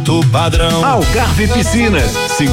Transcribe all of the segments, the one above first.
alto padrão. Algarve Piscinas,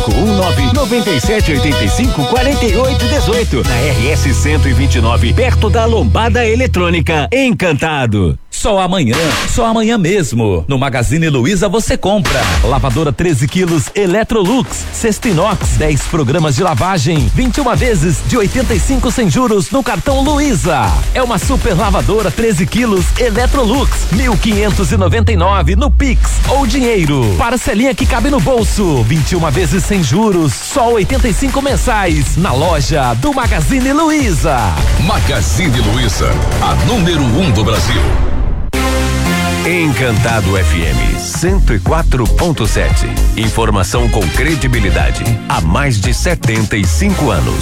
519-9785-4818, na RS 129, perto da Lombada Eletrônica, Encantado. Só amanhã mesmo. No Magazine Luiza você compra lavadora 13 quilos Electrolux, cesto inox, 10 programas de lavagem, 21 vezes de 85 sem juros no cartão Luiza. É uma super lavadora 13 quilos Electrolux, 1.599 no Pix ou dinheiro. Parcelinha que cabe no bolso, 21 vezes sem juros, só 85 mensais na loja do Magazine Luiza. Magazine Luiza, a número 1 do Brasil. Encantado FM 104.7. Informação com credibilidade há mais de 75 anos.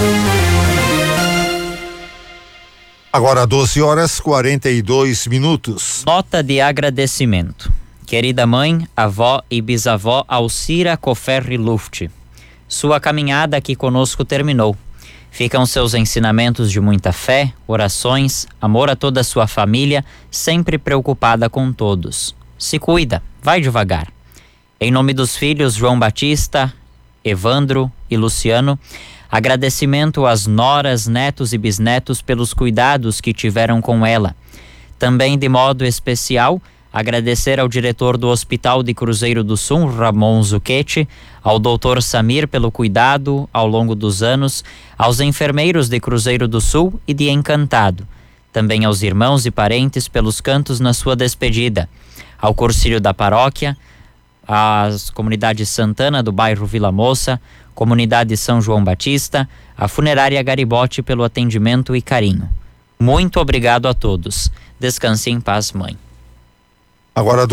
Agora 12h42. Nota de agradecimento. Querida mãe, avó e bisavó Alcira Coferri Luft. Sua caminhada aqui conosco terminou. Ficam seus ensinamentos de muita fé, orações, amor a toda a sua família, sempre preocupada com todos. Se cuida, vai devagar. Em nome dos filhos João Batista, Evandro e Luciano, agradecimento às noras, netos e bisnetos pelos cuidados que tiveram com ela. Também, de modo especial, agradecer ao diretor do Hospital de Cruzeiro do Sul, Ramon Zucchetti, ao Dr. Samir pelo cuidado ao longo dos anos, aos enfermeiros de Cruzeiro do Sul e de Encantado, também aos irmãos e parentes pelos cantos na sua despedida, ao cursilho da paróquia, às comunidades Santana do bairro Vila Moça, comunidade São João Batista, a funerária Garibote pelo atendimento e carinho. Muito obrigado a todos. Descanse em paz, mãe. Agora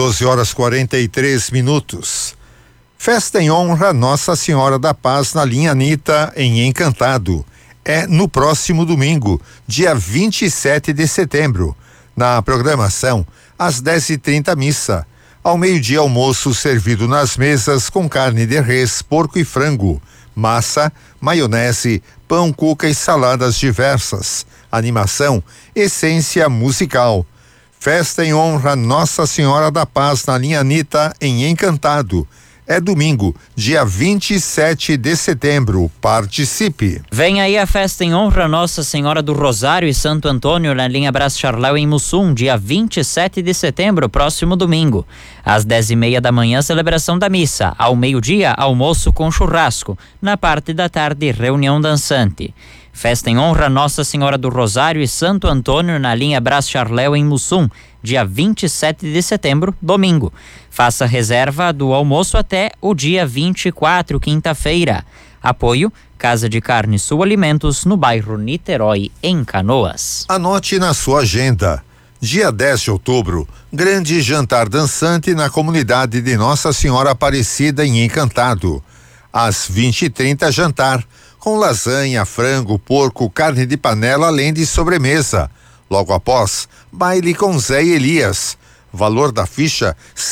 12h43. Festa em honra a Nossa Senhora da Paz na linha Anitta, em Encantado. É no próximo domingo, dia 27 de setembro. Na programação, às 10h30 missa. Ao meio-dia, almoço servido nas mesas com carne de res, porco e frango, massa, maionese, pão, cuca e saladas diversas. Animação, essência musical. Festa em honra a Nossa Senhora da Paz na linha Anitta, em Encantado. É domingo, dia 27 de setembro. Participe. Vem aí a festa em honra a Nossa Senhora do Rosário e Santo Antônio na linha Brás Charlau em Mussum, dia 27 de setembro, próximo domingo. Às 10h30 da manhã, celebração da missa. Ao meio-dia, almoço com churrasco. Na parte da tarde, reunião dançante. Festa em honra a Nossa Senhora do Rosário e Santo Antônio na linha Brás Charlau em Mussum, dia 27 de setembro, domingo. Faça reserva do almoço até o dia 24, quinta-feira. Apoio Casa de Carne Sul Alimentos, no bairro Niterói, em Canoas. Anote na sua agenda. Dia 10 de outubro, grande jantar dançante na comunidade de Nossa Senhora Aparecida, em Encantado. Às 20h30, jantar com lasanha, frango, porco, carne de panela, além de sobremesa. Logo após, baile com Zé e Elias. Valor da ficha,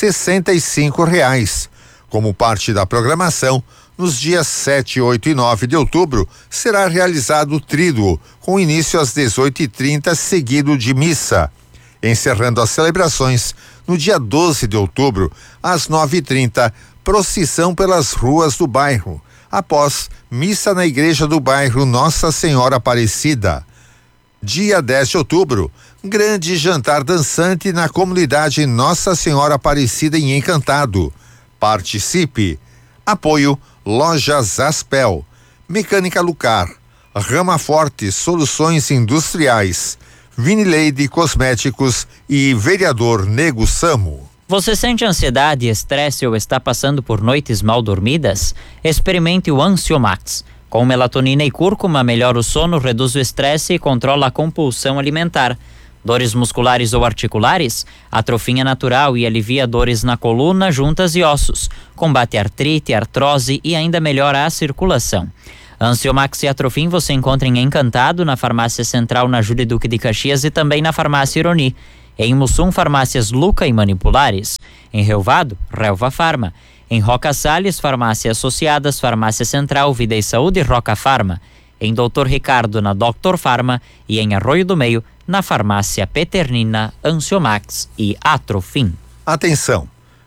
R$65. Como parte da programação, nos dias 7, 8 e 9 de outubro, será realizado o tríduo, com início às 18h30, seguido de missa. Encerrando as celebrações, no dia 12 de outubro, às 9h30, procissão pelas ruas do bairro. Após, missa na igreja do bairro Nossa Senhora Aparecida. Dia 10 de outubro, grande jantar dançante na comunidade Nossa Senhora Aparecida, em Encantado. Participe. Apoio Lojas Aspel, Mecânica Lucar, Rama Forte Soluções Industriais, Vinileide Cosméticos e Vereador Nego Samo. Você sente ansiedade, estresse ou está passando por noites mal dormidas? Experimente o Ansiomax. Com melatonina e cúrcuma, melhora o sono, reduz o estresse e controla a compulsão alimentar. Dores musculares ou articulares? Atrofina natural e alivia dores na coluna, juntas e ossos. Combate artrite, artrose e ainda melhora a circulação. Ansiomax e Atrofin você encontra em Encantado, na Farmácia Central, na Júlio Duque de Caxias e também na Farmácia Ironi. Em Mussum, farmácias Luca e Manipulares. Em Relvado, Relva Farma. Em Roca Salles, Farmácia Associadas, Farmácia Central, Vida e Saúde, Roca Farma. Em Doutor Ricardo, na Doctor Farma. E em Arroio do Meio, na Farmácia Peternina, Ansiomax e Atrofin. Atenção!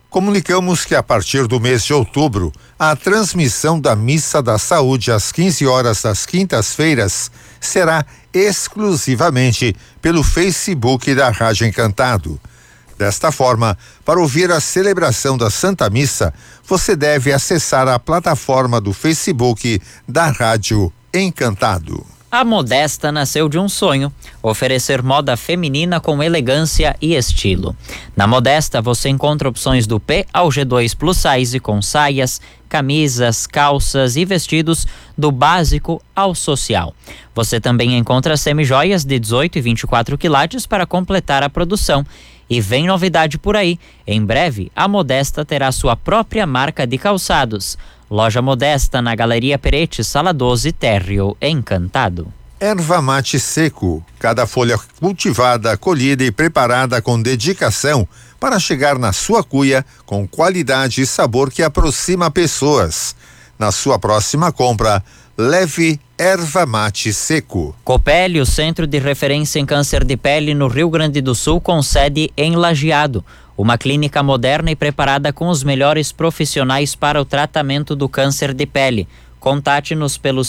Comunicamos que a partir do mês de outubro, a transmissão da Missa da Saúde às 15 horas das quintas-feiras será exclusivamente pelo Facebook da Rádio Encantado. Desta forma, para ouvir a celebração da Santa Missa, você deve acessar a plataforma do Facebook da Rádio Encantado. A Modesta nasceu de um sonho: oferecer moda feminina com elegância e estilo. Na Modesta você encontra opções do P ao G2 Plus Size com saias, camisas, calças e vestidos do básico ao social. Você também encontra semijoias de 18 e 24 quilates para completar a produção. E vem novidade por aí. Em breve, a Modesta terá sua própria marca de calçados. Loja Modesta na Galeria Peretti, Sala 12, Térreo Encantado. Erva mate seco, cada folha cultivada, colhida e preparada com dedicação para chegar na sua cuia com qualidade e sabor que aproxima pessoas. Na sua próxima compra, leve erva mate seco. Copele, o centro de referência em câncer de pele no Rio Grande do Sul, com sede em Lajeado. Uma clínica moderna e preparada com os melhores profissionais para o tratamento do câncer de pele. Contate-nos pelo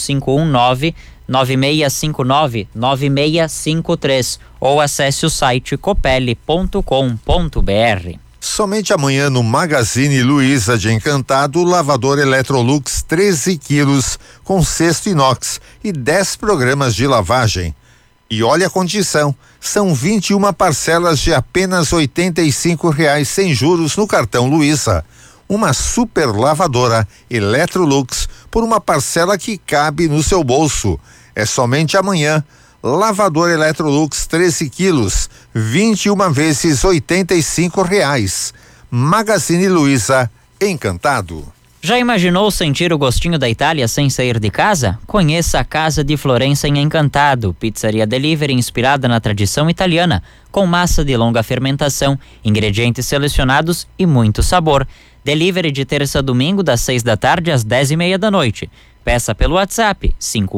519-9659-9653 ou acesse o site copele.com.br. Somente amanhã no Magazine Luiza de Encantado, lavador Electrolux 13 quilos com cesto inox e 10 programas de lavagem. E olha a condição, são 21 parcelas de apenas R$85 sem juros no cartão Luiza. Uma super lavadora Electrolux por uma parcela que cabe no seu bolso. É somente amanhã. Lavador Electrolux 13 quilos, 21 vezes R$85. Magazine Luiza, Encantado. Já imaginou sentir o gostinho da Itália sem sair de casa? Conheça a Casa di Florença em Encantado, pizzaria delivery inspirada na tradição italiana, com massa de longa fermentação, ingredientes selecionados e muito sabor. Delivery de terça a domingo das 6 da tarde às 10:30 da noite. Peça pelo WhatsApp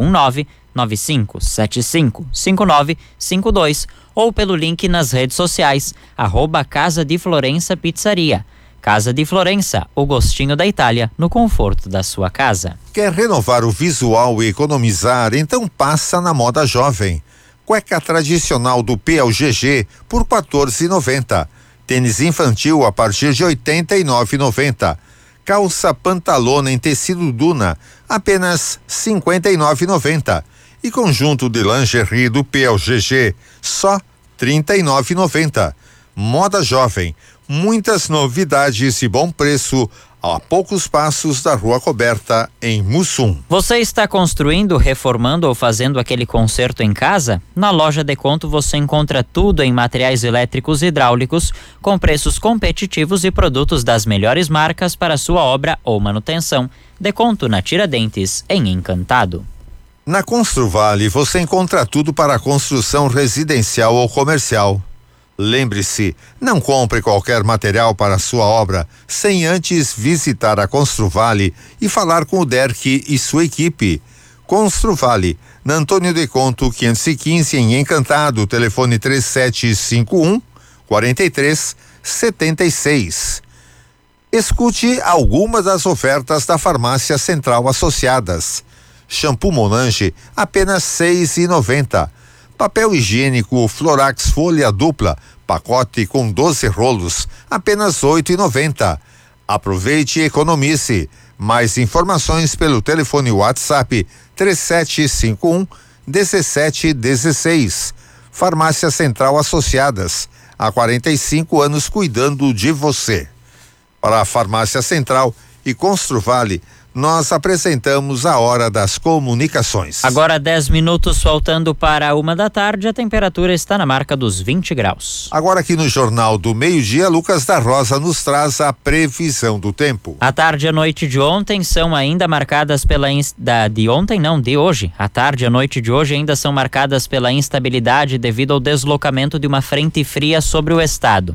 519-9575-5952 ou pelo link nas redes sociais, @Casa di Florença Pizzaria. Casa di Florença, o gostinho da Itália no conforto da sua casa. Quer renovar o visual e economizar? Então passa na Moda Jovem. Cueca tradicional do P ao GG por R$14,90. Tênis infantil a partir de R$89,90. Calça pantalona em tecido Duna, apenas R$59,90. E conjunto de lingerie do P ao GG, só R$39,90. Moda Jovem, muitas novidades e bom preço a poucos passos da Rua Coberta, em Mussum. Você está construindo, reformando ou fazendo aquele conserto em casa? Na Loja Deconto você encontra tudo em materiais elétricos e hidráulicos com preços competitivos e produtos das melhores marcas para sua obra ou manutenção. Deconto na Tiradentes, em Encantado. Na Construvale você encontra tudo para construção residencial ou comercial. Lembre-se, não compre qualquer material para sua obra sem antes visitar a Construvale e falar com o Derck e sua equipe. Construvale, na Antônio de Conto 515 em Encantado, telefone 3751-4376. Escute algumas das ofertas da Farmácia Central Associadas. Shampoo Monange, apenas R$6,90. Papel higiênico Florax folha dupla, pacote com 12 rolos, apenas R$8,90. Aproveite e economize. Mais informações pelo telefone WhatsApp 3751-1716. Farmácia Central Associadas, há 45 anos cuidando de você. Para a Farmácia Central e Construvale, nós apresentamos a Hora das Comunicações. Agora 10 minutos faltando para 1 da tarde, a temperatura está na marca dos 20 graus. Agora aqui no Jornal do Meio-Dia, Lucas da Rosa nos traz a previsão do tempo. A tarde e a noite de ontem são ainda marcadas pela de hoje. A tarde e a noite de hoje ainda são marcadas pela instabilidade devido ao deslocamento de uma frente fria sobre o estado.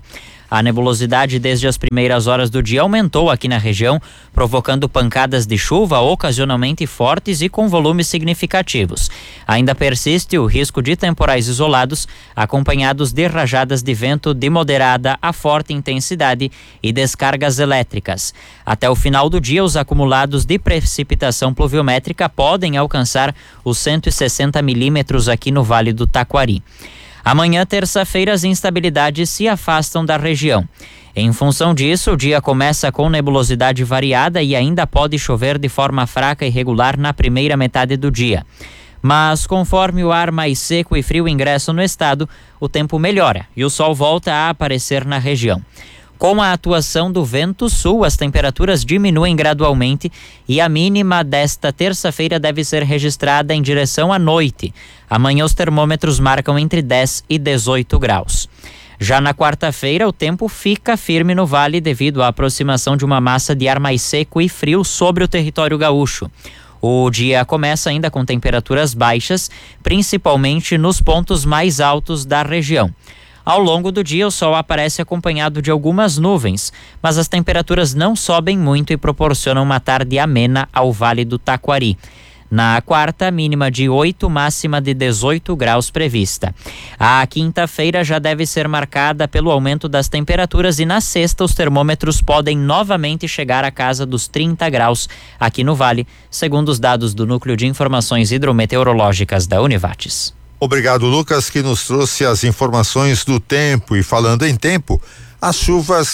A nebulosidade desde as primeiras horas do dia aumentou aqui na região, provocando pancadas de chuva ocasionalmente fortes e com volumes significativos. Ainda persiste o risco de temporais isolados, acompanhados de rajadas de vento de moderada a forte intensidade e descargas elétricas. Até o final do dia, os acumulados de precipitação pluviométrica podem alcançar os 160 milímetros aqui no Vale do Taquari. Amanhã, terça-feira, as instabilidades se afastam da região. Em função disso, o dia começa com nebulosidade variada e ainda pode chover de forma fraca e regular na primeira metade do dia. Mas conforme o ar mais seco e frio ingressa no estado, o tempo melhora e o sol volta a aparecer na região. Com a atuação do vento sul, as temperaturas diminuem gradualmente e a mínima desta terça-feira deve ser registrada em direção à noite. Amanhã os termômetros marcam entre 10 e 18 graus. Já na quarta-feira, o tempo fica firme no vale devido à aproximação de uma massa de ar mais seco e frio sobre o território gaúcho. O dia começa ainda com temperaturas baixas, principalmente nos pontos mais altos da região. Ao longo do dia, o sol aparece acompanhado de algumas nuvens, mas as temperaturas não sobem muito e proporcionam uma tarde amena ao Vale do Taquari. Na quarta, mínima de 8, máxima de 18 graus prevista. A quinta-feira já deve ser marcada pelo aumento das temperaturas e na sexta os termômetros podem novamente chegar à casa dos 30 graus aqui no Vale, segundo os dados do Núcleo de Informações Hidrometeorológicas da Univates. Obrigado, Lucas, que nos trouxe as informações do tempo. E falando em tempo, as chuvas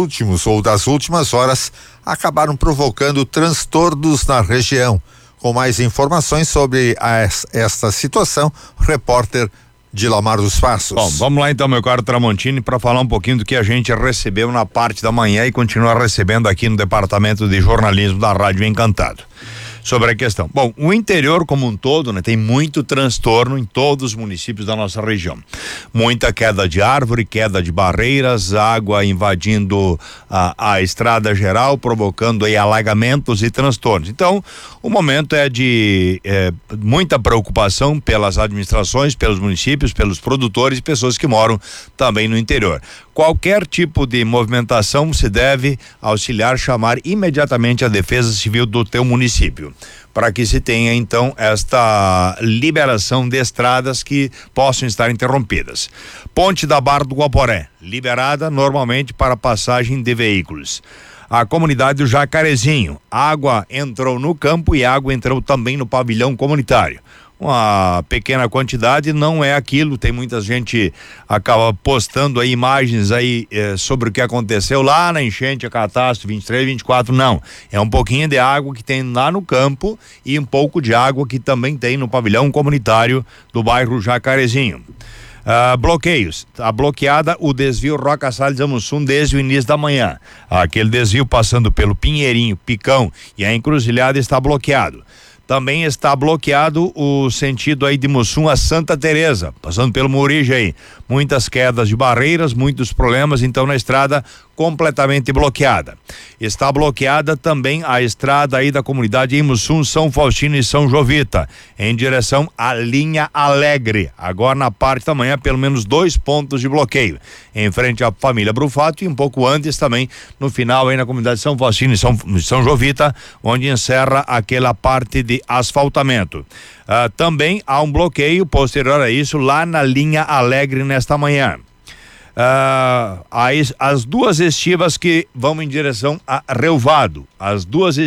das últimas horas acabaram provocando transtornos na região. Com mais informações sobre esta situação, o repórter Dilamar dos Passos. Bom, vamos lá então, meu caro Tramontini, para falar um pouquinho do que a gente recebeu na parte da manhã e continua recebendo aqui no Departamento de Jornalismo da Rádio Encantado. Sobre a questão. Bom, o interior como um todo, né, tem muito transtorno em todos os municípios da nossa região. Muita queda de árvore, queda de barreiras, água invadindo a estrada geral, provocando aí alagamentos e transtornos. Então, o momento é de muita preocupação pelas administrações, pelos municípios, pelos produtores e pessoas que moram também no interior. Qualquer tipo de movimentação se deve auxiliar, chamar imediatamente a Defesa Civil do teu município, para que se tenha então esta liberação de estradas que possam estar interrompidas. Ponte da Barra do Guaporé, liberada normalmente para passagem de veículos. A comunidade do Jacarezinho, água entrou no campo e água entrou também no pavilhão comunitário. Uma pequena quantidade, não é aquilo, tem muita gente acaba postando aí imagens aí sobre o que aconteceu lá na enchente, a catástrofe 23, 24, não, é um pouquinho de água que tem lá no campo e um pouco de água que também tem no pavilhão comunitário do bairro Jacarezinho. Bloqueios, está bloqueada o desvio Roca Salles Amussum desde o início da manhã, aquele desvio passando pelo Pinheirinho, Picão e a encruzilhada está bloqueado. Também está bloqueado o sentido aí de Mussum a Santa Teresa, passando pelo Murija aí. Muitas quedas de barreiras, muitos problemas, então na estrada completamente bloqueada. Está bloqueada também a estrada aí da comunidade em Mussum, São Faustino e São Jovita, em direção à linha Alegre. Agora na parte da manhã, pelo menos 2 pontos de bloqueio, em frente à família Brufato e um pouco antes também, no final aí na comunidade São Faustino e São Jovita, onde encerra aquela parte de asfaltamento. Também há um bloqueio posterior a isso lá na linha Alegre nesta manhã. As duas estivas que vão em direção a Relvado, as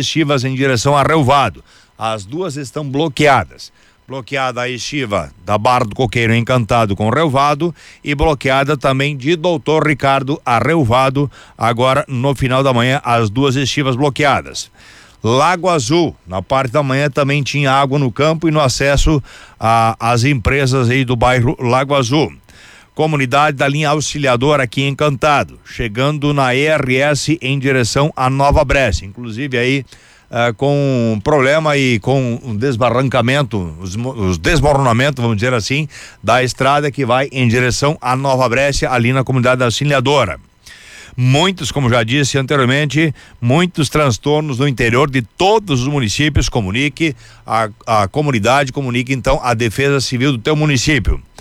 duas estão bloqueadas. Bloqueada a estiva da Barra do Coqueiro Encantado com Relvado e bloqueada também de Doutor Ricardo a Relvado, agora no final da manhã, as duas estivas bloqueadas. Lago Azul, na parte da manhã também tinha água no campo e no acesso às empresas aí do bairro Lago Azul. Comunidade da linha Auxiliadora aqui em Encantado, chegando na ERS em direção à Nova Bresse, inclusive aí com problema e com um desbarrancamento, os desmoronamentos, vamos dizer assim, da estrada que vai em direção à Nova Bresse, ali na comunidade da Auxiliadora. Muitos, como já disse anteriormente, muitos transtornos no interior de todos os municípios. Comunique a comunidade, comunique então a Defesa Civil do teu município.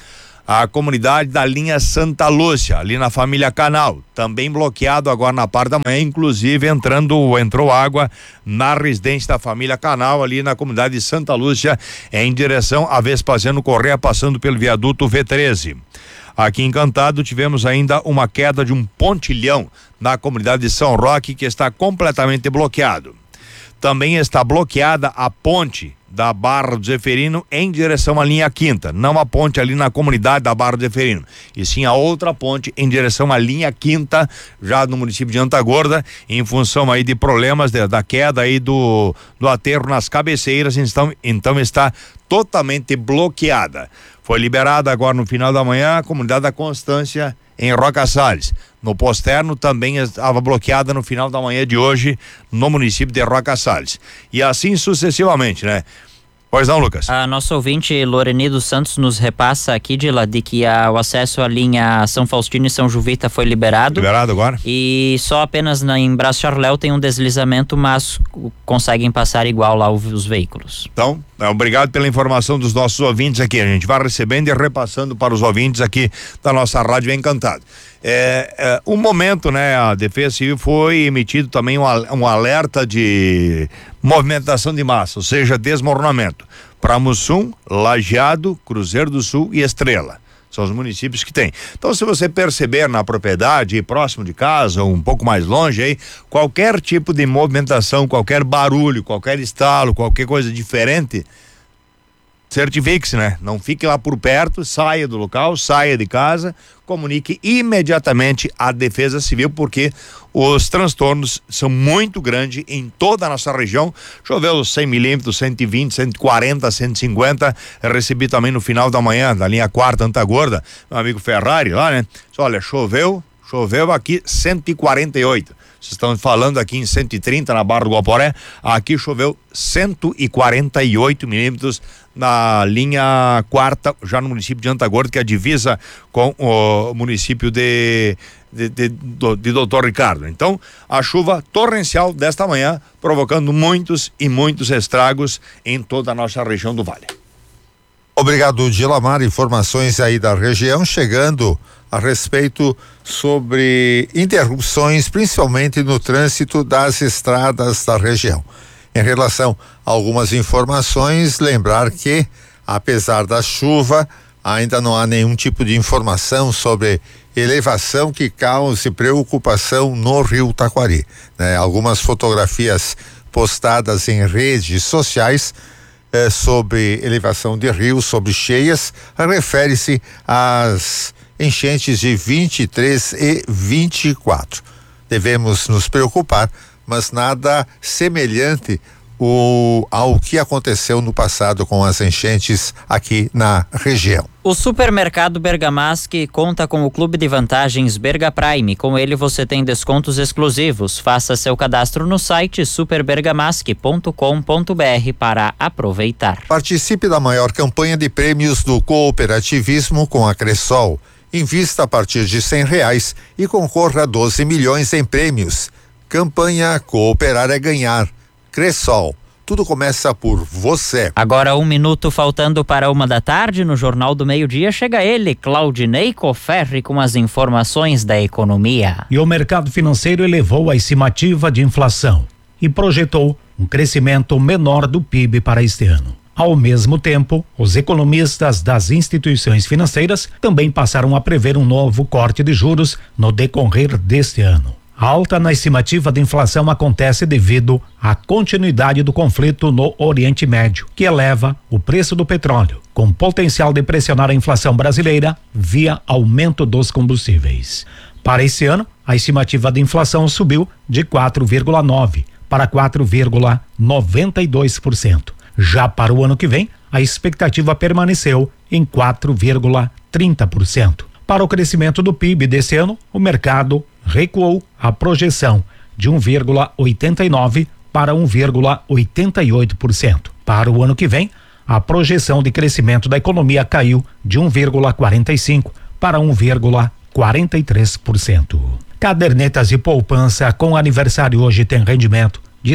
A comunidade da linha Santa Lúcia, ali na família Canal, também bloqueado agora na parte da manhã, inclusive entrou água na residência da família Canal, ali na comunidade de Santa Lúcia, em direção a Vespasiano Correia, passando pelo viaduto V13. Aqui em Encantado tivemos ainda uma queda de um pontilhão na comunidade de São Roque, que está completamente bloqueado. Também está bloqueada a ponte da Barra do Zeferino em direção à linha Quinta, não a ponte ali na comunidade da Barra do Zeferino, e sim a outra ponte em direção à linha Quinta, já no município de Antagorda, em função aí de problemas da queda aí do aterro nas cabeceiras, então está totalmente bloqueada. Foi liberada agora no final da manhã a comunidade da Constância em Roca Salles. No Posterno também estava bloqueada no final da manhã de hoje no município de Roca Salles. E assim sucessivamente, né? Pois não, Lucas? A nossa ouvinte Loreni dos Santos nos repassa aqui de que o acesso à linha São Faustino e São Juvita foi liberado. Liberado agora? E só apenas em Brás Charléu tem um deslizamento, mas conseguem passar igual lá os veículos. Então, obrigado pela informação dos nossos ouvintes aqui. A gente vai recebendo e repassando para os ouvintes aqui da nossa Rádio Encantado. Um momento, né? A Defesa Civil foi emitido também um alerta de movimentação de massa, ou seja, desmoronamento, para Mussum, Lajeado, Cruzeiro do Sul e Estrela. São os municípios que tem. Então, se você perceber na propriedade, próximo de casa ou um pouco mais longe aí, qualquer tipo de movimentação, qualquer barulho, qualquer estalo, qualquer coisa diferente, certifique-se, né? Não fique lá por perto, saia do local, saia de casa, comunique imediatamente à Defesa Civil, porque os transtornos são muito grandes em toda a nossa região. Choveu 100 milímetros, 120, 140, 150. Eu recebi também no final da manhã, da linha 4 Antagorda, meu amigo Ferrari lá, né? Olha, choveu aqui 148. Vocês estão falando aqui em 130 na Barra do Guaporé, aqui choveu 148 milímetros na linha 4, já no município de Antagorda, que é a divisa com o município de Doutor Ricardo. Então, a chuva torrencial desta manhã, provocando muitos e muitos estragos em toda a nossa região do Vale. Obrigado, Dilamar. Informações aí da região chegando a respeito sobre interrupções, principalmente no trânsito das estradas da região. Em relação a algumas informações, lembrar que, apesar da chuva, ainda não há nenhum tipo de informação sobre elevação que cause preocupação no Rio Taquari, né? Algumas fotografias postadas em redes sociais sobre elevação de rios, sobre cheias, refere-se às enchentes de 23 e 24. Devemos nos preocupar, mas nada semelhante ao que aconteceu no passado com as enchentes aqui na região. O supermercado Bergamasque conta com o Clube de Vantagens Berga Prime. Com ele você tem descontos exclusivos. Faça seu cadastro no site superbergamasque.com.br para aproveitar. Participe da maior campanha de prêmios do cooperativismo com a Cressol. Invista a partir de R$100 e concorra a 12 milhões em prêmios. Campanha Cooperar é Ganhar. Cressol. Tudo começa por você. Agora 1 minuto faltando para 1h no Jornal do Meio-Dia, chega ele, Claudinei Coferri, com as informações da economia. E o mercado financeiro elevou a estimativa de inflação e projetou um crescimento menor do PIB para este ano. Ao mesmo tempo, os economistas das instituições financeiras também passaram a prever um novo corte de juros no decorrer deste ano. A alta na estimativa de inflação acontece devido à continuidade do conflito no Oriente Médio, que eleva o preço do petróleo, com potencial de pressionar a inflação brasileira via aumento dos combustíveis. Para esse ano, a estimativa de inflação subiu de 4,9% para 4,92%. Já para o ano que vem, a expectativa permaneceu em 4,30%. Para o crescimento do PIB desse ano, o mercado recuou a projeção de 1,89% para 1,88%. Para o ano que vem, a projeção de crescimento da economia caiu de 1,45% para 1,43%. Cadernetas de poupança com aniversário hoje tem rendimento de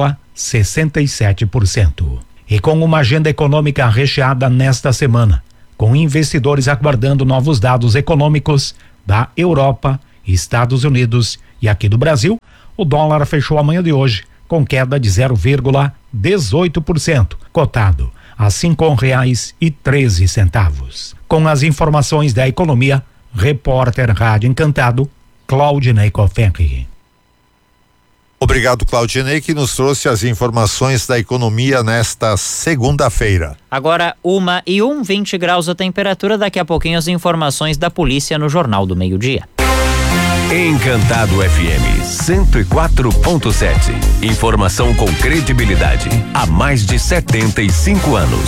0,67%. E com uma agenda econômica recheada nesta semana, com investidores aguardando novos dados econômicos da Europa, Estados Unidos e aqui do Brasil. O dólar fechou a manhã de hoje com queda de 0,18%, cotado a R$ 5,13. Com as informações da economia, repórter Rádio Encantado, Claudinei Coferri. Obrigado, Claudinei, que nos trouxe as informações da economia nesta segunda-feira. Agora 1:01, 20 graus a temperatura. Daqui a pouquinho as informações da polícia no Jornal do Meio-Dia. Encantado FM 104.7. Informação com credibilidade há mais de 75 anos.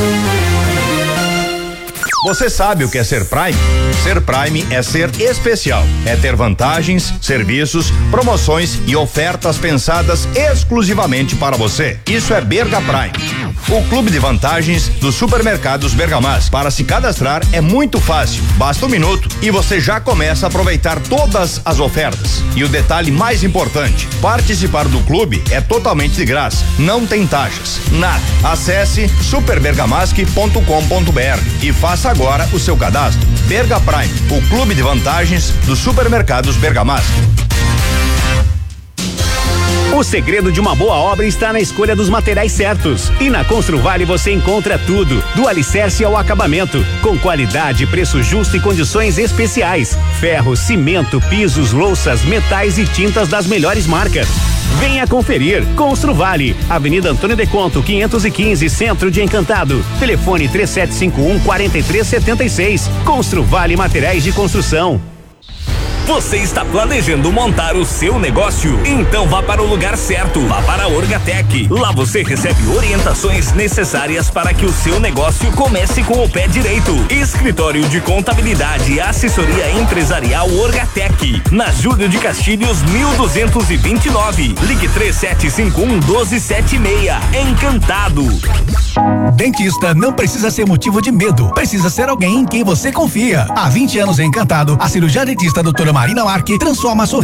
Você sabe o que é ser Prime? Ser Prime é ser especial. É ter vantagens, serviços, promoções e ofertas pensadas exclusivamente para você. Isso é Berga Prime, o clube de vantagens dos supermercados Bergamasque. Para se cadastrar é muito fácil. Basta 1 minuto e você já começa a aproveitar todas as ofertas. E o detalhe mais importante: participar do clube é totalmente de graça. Não tem taxas, nada. Acesse superbergamasque.com.br e faça agora o seu cadastro. Berga Prime, o clube de vantagens dos supermercados Bergamasque. O segredo de uma boa obra está na escolha dos materiais certos. E na Construvale você encontra tudo, do alicerce ao acabamento, com qualidade, preço justo e condições especiais. Ferro, cimento, pisos, louças, metais e tintas das melhores marcas. Venha conferir. Construvale, Avenida Antônio de Conto, 515, Centro de Encantado. Telefone 3751-4376. Construvale Materiais de Construção. Você está planejando montar o seu negócio? Então vá para o lugar certo. Vá para a Orgatec. Lá você recebe orientações necessárias para que o seu negócio comece com o pé direito. Escritório de Contabilidade e Assessoria Empresarial Orgatec. Na Júlio de Castilhos, 1229. Ligue 3751-1276. Encantado. Dentista não precisa ser motivo de medo. Precisa ser alguém em quem você confia. Há 20 anos em Encantado, a cirurgiã dentista doutora Marina Marque transforma a sua